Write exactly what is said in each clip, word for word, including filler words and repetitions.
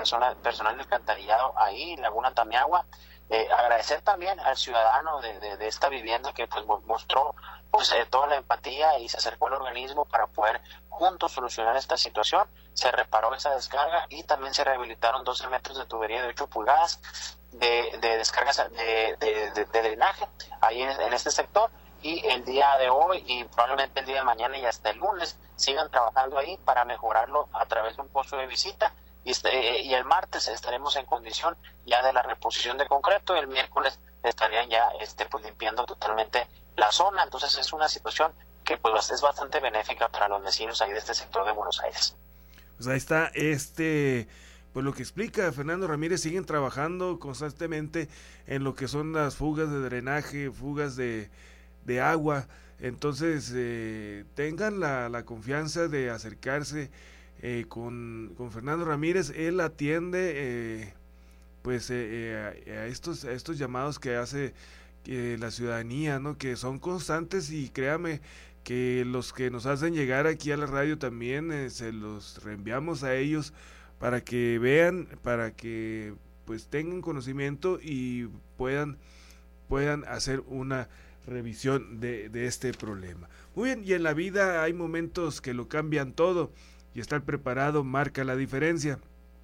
persona, personal de alcantarillado ahí, Laguna Tamiagua. Eh, agradecer también al ciudadano de, de, de esta vivienda que pues mostró pues eh, toda la empatía y se acercó al organismo para poder juntos solucionar esta situación. Se reparó esa descarga y también se rehabilitaron doce metros de tubería de ocho pulgadas de, de descargas de, de, de, de drenaje ahí en, en este sector, y el día de hoy y probablemente el día de mañana y hasta el lunes sigan trabajando ahí para mejorarlo a través de un pozo de visita. Y, este, y el martes estaremos en condición ya de la reposición de concreto, y el miércoles estarían ya este, pues, limpiando totalmente la zona. Entonces es una situación que pues es bastante benéfica para los vecinos ahí de este sector de Buenos Aires. Pues ahí está, este, pues lo que explica Fernando Ramírez, siguen trabajando constantemente en lo que son las fugas de drenaje, fugas de, de agua. Entonces eh, tengan la, la confianza de acercarse Eh, con, con Fernando Ramírez. Él atiende eh, pues eh, a, a estos a estos llamados que hace eh, la ciudadanía, ¿no? Que son constantes, y créame que los que nos hacen llegar aquí a la radio también eh, se los reenviamos a ellos para que vean, para que pues tengan conocimiento y puedan puedan hacer una revisión de, de este problema. Muy bien, y en la vida hay momentos que lo cambian todo, y estar preparado marca la diferencia.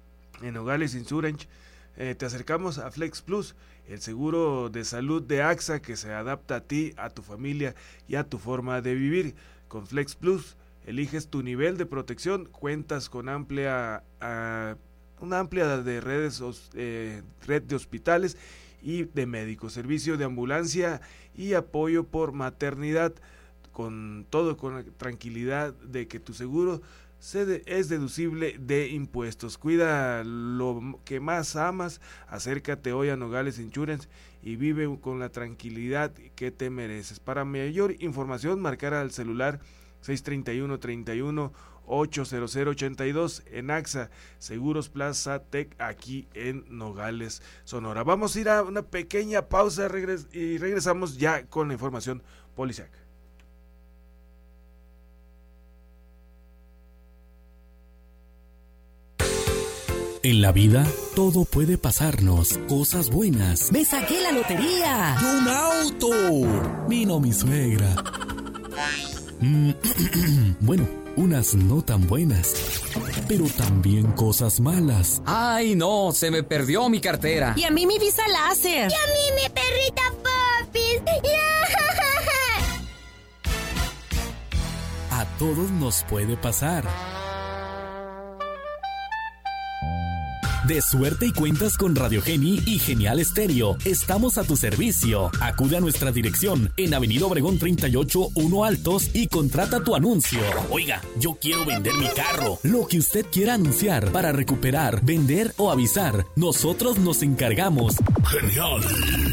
En Nogales Insurance eh, te acercamos a Flex Plus, el seguro de salud de A X A que se adapta a ti, a tu familia y a tu forma de vivir. Con Flex Plus eliges tu nivel de protección, cuentas con amplia a, una amplia de redes eh, red de hospitales y de médicos, servicio de ambulancia y apoyo por maternidad, con todo con la tranquilidad de que tu seguro es deducible de impuestos. Cuida lo que más amas, acércate hoy a Nogales Insurance y vive con la tranquilidad que te mereces. Para mayor información, marcar al celular seis treinta y uno, treinta y uno, ochocientos ochenta y dos en A X A Seguros Plaza Tech, aquí en Nogales, Sonora. Vamos a ir a una pequeña pausa regres- y regresamos ya con la información policíaca. En la vida, todo puede pasarnos, cosas buenas. ¡Me saqué la lotería! ¡Y un auto! Vino mi suegra. Mm, bueno, unas no tan buenas, pero también cosas malas. ¡Ay, no! Se me perdió mi cartera. Y a mí mi visa láser. Y a mí mi perrita Popis. A todos nos puede pasar. De suerte y cuentas con Radio Geni y Genial Estéreo. Estamos a tu servicio. Acude a nuestra dirección en Avenida Obregón treinta y ocho, uno Altos, y contrata tu anuncio. Oiga, yo quiero vender mi carro. Lo que usted quiera anunciar para recuperar, vender o avisar, nosotros nos encargamos. Genial.